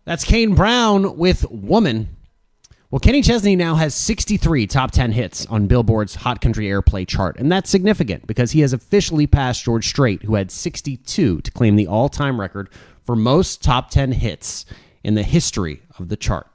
That's Kane Brown with Woman. Well, Kenny Chesney now has 63 top 10 hits on Billboard's Hot Country Airplay chart, and that's significant because he has officially passed George Strait, who had 62 to claim the all-time record for most top 10 hits in the history of the chart.